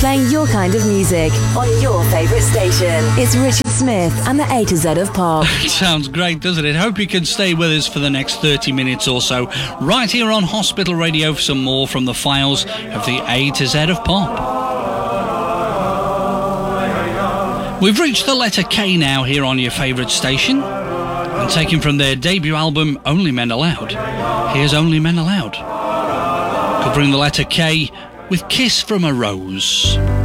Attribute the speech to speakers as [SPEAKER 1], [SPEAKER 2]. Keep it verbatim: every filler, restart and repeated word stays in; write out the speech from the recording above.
[SPEAKER 1] playing your kind of music on your favourite station. It's Richard Smith and the A to Z of Pop.
[SPEAKER 2] Sounds great, doesn't it? Hope you can stay with us for the next thirty minutes or so, right here on Hospital Radio for some more from the files of the A to Z of Pop. We've reached the letter K now here on your favourite station, and taken from their debut album Only Men Allowed, here's Only Men Allowed, covering the letter K with Kiss from a Rose.